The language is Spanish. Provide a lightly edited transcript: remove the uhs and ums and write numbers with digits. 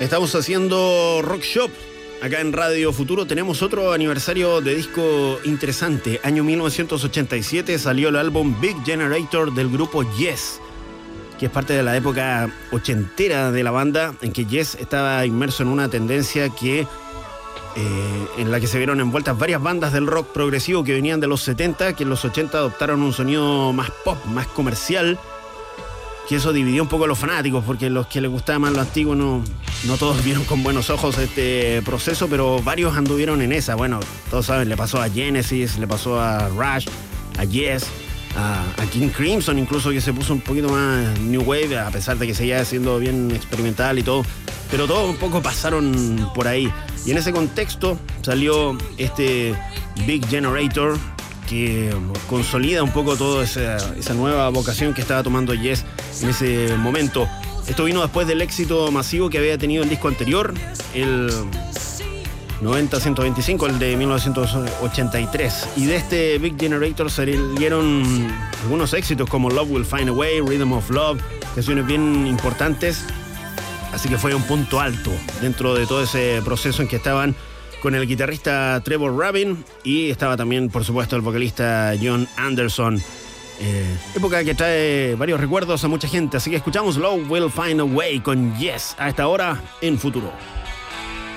Estamos haciendo Rock Shop acá en Radio Futuro. Tenemos otro aniversario de disco interesante. Año 1987 salió el álbum Big Generator del grupo Yes, que es parte de la época ochentera de la banda, en que Yes estaba inmerso en una tendencia en la que se vieron envueltas varias bandas del rock progresivo que venían de los 70, que en los 80 adoptaron un sonido más pop, más comercial, que eso dividió un poco a los fanáticos, porque los que les gustaba más lo antiguo no todos vieron con buenos ojos este proceso, pero varios anduvieron en esa. Bueno, todos saben, le pasó a Genesis, le pasó a Rush, a Yes, a King Crimson incluso, que se puso un poquito más New Wave, a pesar de que seguía siendo bien experimental y todo, pero todos un poco pasaron por ahí. Y en ese contexto salió este Big Generator, que consolida un poco toda esa nueva vocación que estaba tomando Yes en ese momento. Esto vino después del éxito masivo que había tenido el disco anterior, el 90-125, el de 1983. Y de este Big Generator salieron algunos éxitos como Love Will Find a Way, Rhythm of Love, canciones bien importantes. Así que fue un punto alto dentro de todo ese proceso en que estaban con el guitarrista Trevor Rabin y estaba también, por supuesto, el vocalista Jon Anderson. Época que trae varios recuerdos a mucha gente. Así que escuchamos Love Will Find a Way con Yes a esta hora en Futuro.